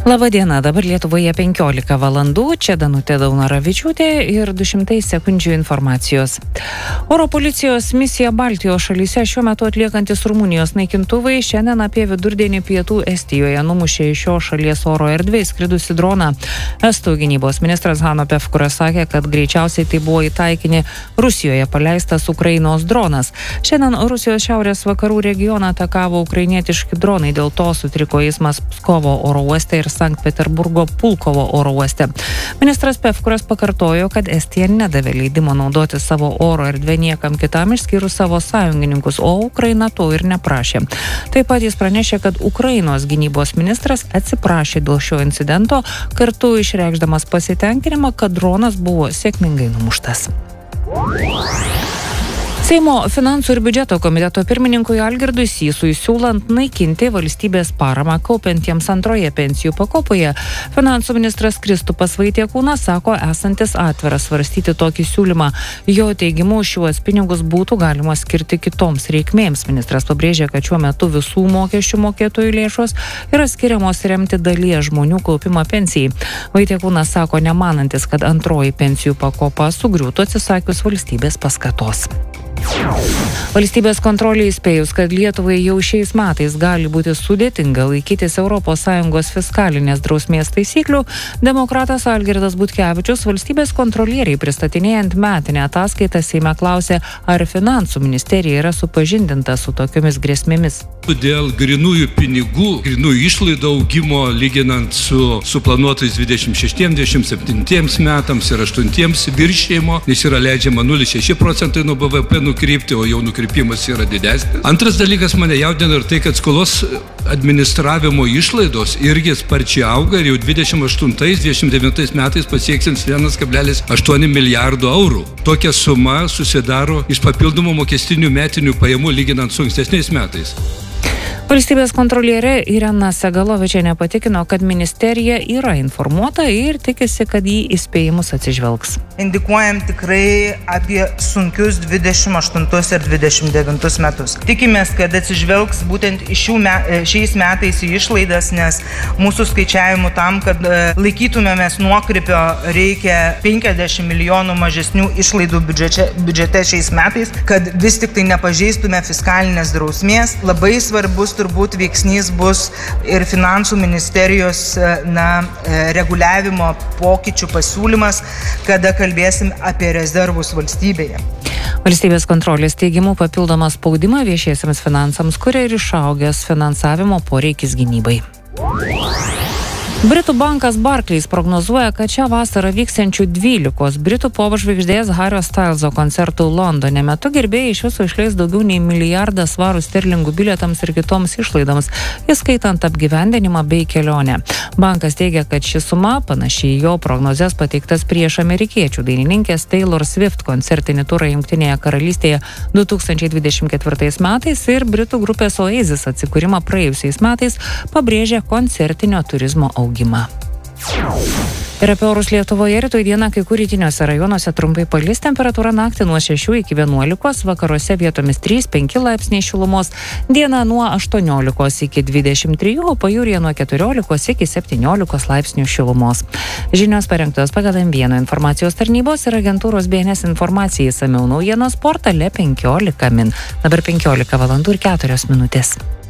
Labą dieną, dabar Lietuvoje 15 valandų, čia Danutė Daunoravičiūtė ir 200 sekundžių informacijos. Oro policijos misija Baltijos šalyse šiuo metu atliekantis Rumunijos naikintuvai šiandien apie vidurdienį pietų Estijoje numušė iš šios šalies oro erdvę įskridusi droną. Estų gynybos ministras Hanno Pevkuras sakė, kad greičiausiai tai buvo į taikinį Rusijoje paleistas Ukrainos dronas. Šiandien Rusijos šiaurės vakarų regioną atakavo ukrainietiški dronai, dėl to sutriko eismas Pskovo oro uoste ir Sankt Peterburgo Pulkovo oro uoste. Ministras Pevkuras pakartojo, kad Estija nedavė leidimo naudoti savo oro erdvę niekam kitam išskyrus savo sąjungininkus, o Ukraina to ir neprašė. Taip pat jis pranešė, kad Ukrainos gynybos ministras atsiprašė dėl šio incidento, kartu išreikšdamas pasitenkinimą, kad dronas buvo sėkmingai numuštas. Seimo finansų ir biudžeto komiteto pirmininkui Algirdui Sysui siūlant naikinti valstybės paramą kaupiantiems antroje pensijų pakopoje, finansų ministras Kristupas Vaitiekūnas sako esantis atviras svarstyti tokį siūlymą. Jo teigimu, šiuos pinigus būtų galima skirti kitoms reikmėms. Ministras pabrėžė, kad šiuo metu visų mokesčių mokėtojų lėšos yra skiriamos remti dalies žmonių kaupimą pensijai. Vaitiekūnas sako nemanantis, kad antroji pensijų pakopa sugriūtų atsisakius valstybės paskatos. Valstybės kontrolė įspėjus, kad Lietuvai jau šiais metais gali būti sudėtinga laikytis ES fiskalinės drausmės taisyklių, demokratas Algirdas Butkevičius valstybės kontrolieriai pristatinėjant metinę ataskaitą Seime klausė, ar finansų ministerija yra supažindinta su tokiomis grėsmėmis. Dėl grynųjų pinigų, grynųjų išlaidų augimo lyginant su suplanuotais 26-27 metams ir 8 viršėjimo, nes yra leidžiama 0,6% nuo BVP nukrypti, o jau nukrypimas yra didesnis. Antras dalykas mane jaudina ir tai, kad skolos administravimo išlaidos irgi sparčiai auga ir jau 28-29 metais pasieksins 1,8 milijardo eurų. Tokia suma susidaro iš papildomų mokestinių metinių pajamų lyginant su ankstesniais metais. Valstybės kontrolierė Irena Segalovičienė patikino, kad ministerija yra informuota ir tikisi, kad jį įspėjimus atsižvelgs. Indikuojam tikrai apie sunkius 28 ir 29 metus. Tikimės, kad atsižvelgs būtent šiais metais į išlaidas, nes mūsų skaičiavimų tam, kad laikytumėmės nuokrypio, reikia 50 milijonų mažesnių išlaidų biudžete šiais metais, kad vis tik tai nepažeistume fiskalinės drausmės. Labai svarbus turbūt veiksnys bus ir finansų ministerijos reguliavimo pokyčių pasiūlymas, kada kalbėsim apie rezervus valstybėje. Valstybės kontrolės teigimu papildomą spaudimą viešiesiems finansams kuria ir išaugęs finansavimo poreikis gynybai. Britų bankas Barclays prognozuoja, kad šią vasarą vyksiančių 12 Britų popžvaigždės Hario Stylzo koncertų Londone metu gerbėjai iš viso išleis daugiau nei milijardą svarų sterlingų bilietams ir kitoms išlaidoms, įskaitant apgyvendinimą bei kelionę. Bankas teigia, kad ši suma panašiai jo prognozes pateiktas prieš amerikiečių dainininkės Taylor Swift koncertinį turą Jungtinėje karalystėje 2024 metais ir Britų grupės Oasis atsikūrimą praėjusiais metais pabrėžė koncertinio turizmo augimą. Ir apie orus Lietuvoje rytoj dieną kai kur rytiniuose rajonuose trumpai palis, temperatūra naktį nuo 6 iki 11, vakaruose vietomis 3-5 laipsniai šilumos, diena nuo 18 iki 23, o pajūryje nuo 14 iki 17 laipsnių šilumos. Žinios parengtos pagal M1 informacijos tarnybos ir agentūros BNS informacijai, išsamiau naujienos portale 15 min. Dabar 15 valandų ir 4 minutės.